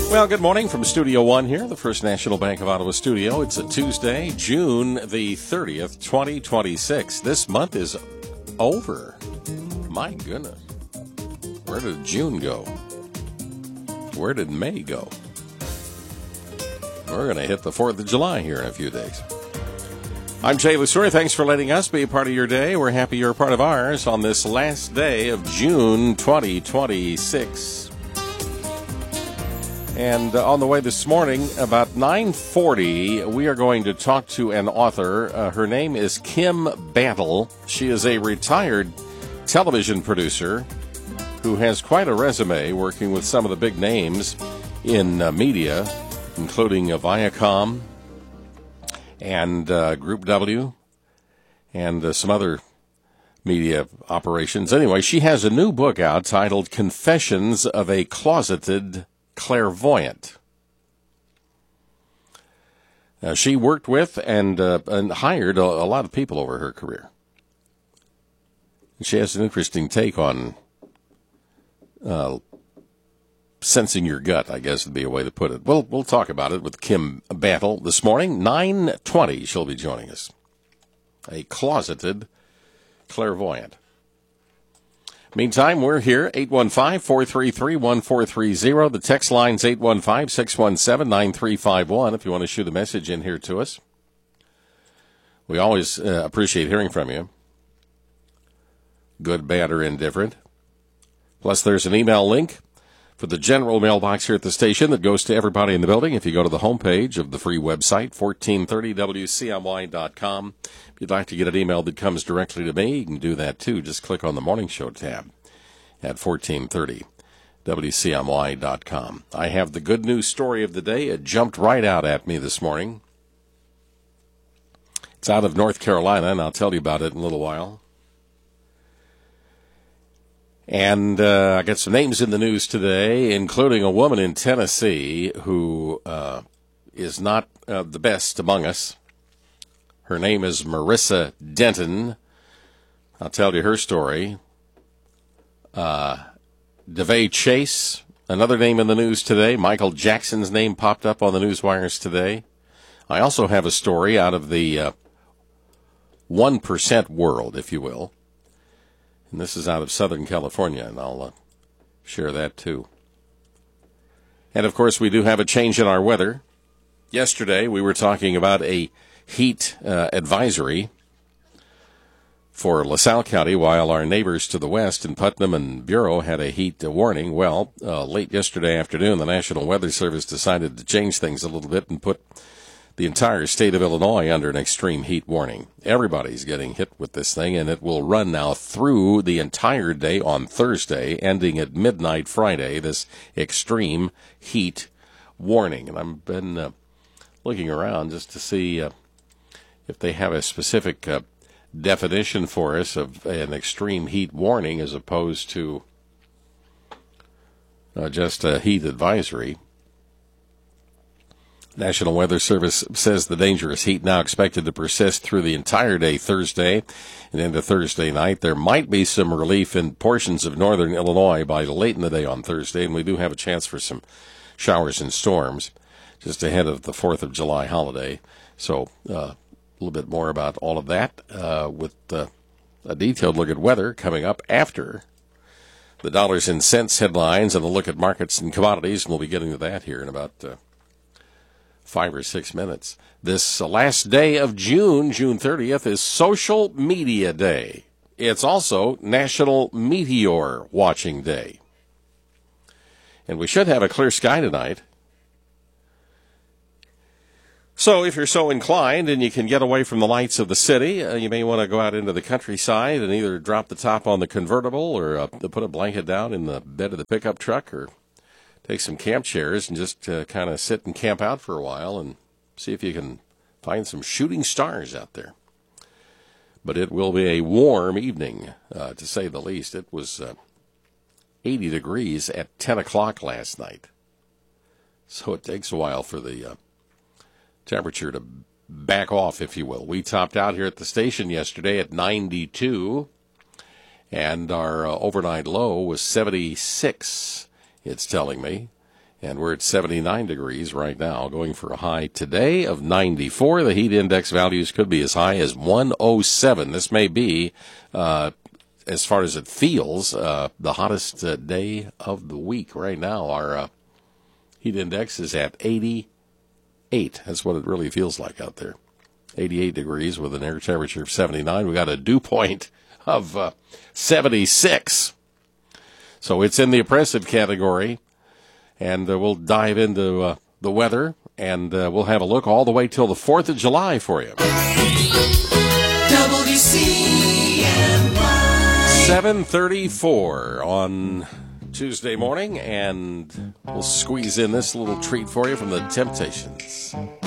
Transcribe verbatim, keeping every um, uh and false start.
Well, good morning from Studio One here, the First National Bank of Ottawa studio. It's a Tuesday, June the thirtieth, twenty twenty-six. This month is over. My goodness. Where did June go? Where did May go? We're going to hit the fourth of July here in a few days. I'm Jay Lusuri. Thanks for letting us be a part of your day. We're happy you're a part of ours on this last day of June twenty twenty-six. And uh, on the way this morning, about nine forty, we are going to talk to an author. Uh, her name is Kim Battle. She is a retired television producer who has quite a resume working with some of the big names in uh, media, including uh, Viacom and uh, Group W and uh, some other media operations. Anyway, she has a new book out titled Confessions of a Closeted Clairvoyant. Now, she worked with and, uh, and hired a, a lot of people over her career. She has an interesting take on uh, sensing your gut, I guess would be a way to put it. We'll, we'll talk about it with Kim Battle this morning. nine twenty, she'll be joining us. A closeted clairvoyant. Meantime, we're here, eight one five, four three three, one four three zero. The text line's eight one five, six one seven, nine three five one if you want to shoot a message in here to us. We always uh, appreciate hearing from you. Good, bad, or indifferent. Plus, there's an email link for the general mailbox here at the station that goes to everybody in the building. If you go to the homepage of the free website, fourteen thirty W C M Y dot com, if you'd like to get an email that comes directly to me, you can do that too. Just click on the Morning Show tab at fourteen thirty W C M Y dot com. I have the good news story of the day. It jumped right out at me this morning. It's out of North Carolina, and I'll tell you about it in a little while. And uh, I got some names in the news today, including a woman in Tennessee who uh, is not uh, the best among us. Her name is Marissa Denton. I'll tell you her story. Uh, DeVay Chase, another name in the news today. Michael Jackson's name popped up on the news wires today. I also have a story out of the uh, one percent world, if you will. And this is out of Southern California, and I'll uh, share that too. And, of course, we do have a change in our weather. Yesterday, we were talking about a heat uh, advisory for LaSalle County, while our neighbors to the west in Putnam and Bureau had a heat uh, warning. Well, uh, late yesterday afternoon, the National Weather Service decided to change things a little bit and put the entire state of Illinois under an extreme heat warning. Everybody's getting hit with this thing, and it will run now through the entire day on Thursday, ending at midnight Friday, this extreme heat warning. And I've been uh, looking around just to see uh, if they have a specific uh, definition for us of an extreme heat warning as opposed to uh, just a heat advisory. National Weather Service says the dangerous heat now expected to persist through the entire day Thursday and into Thursday night. There might be some relief in portions of northern Illinois by late in the day on Thursday, and we do have a chance for some showers and storms just ahead of the fourth of July holiday. So uh, a little bit more about all of that uh, with uh, a detailed look at weather coming up after the dollars and cents headlines and a look at markets and commodities, and we'll be getting to that here in about uh, five or six minutes. This uh, last day of June, June thirtieth, is Social Media Day. It's also National Meteor Watching Day. And we should have a clear sky tonight. So if you're so inclined and you can get away from the lights of the city, uh, you may want to go out into the countryside and either drop the top on the convertible or uh, put a blanket down in the bed of the pickup truck or take some camp chairs and just uh, kind of sit and camp out for a while and see if you can find some shooting stars out there. But it will be a warm evening, uh, to say the least. It was uh, eighty degrees at ten o'clock last night. So it takes a while for the uh, temperature to back off, if you will. We topped out here at the station yesterday at ninety-two, and our uh, overnight low was seventy-six, it's telling me. And we're at seventy-nine degrees right now, going for a high today of ninety-four. The heat index values could be as high as one oh seven. This may be, uh, as far as it feels, uh, the hottest uh, day of the week right now. Our uh, heat index is at eighty-eight. That's what it really feels like out there. eighty-eight degrees with an air temperature of seventy-nine. We got a dew point of uh, seventy-six. So it's in the oppressive category. And uh, we'll dive into uh, the weather, and uh, we'll have a look all the way till the fourth of July for you. W C N Y seven thirty-four on Tuesday morning, and we'll squeeze in this little treat for you from the Temptations.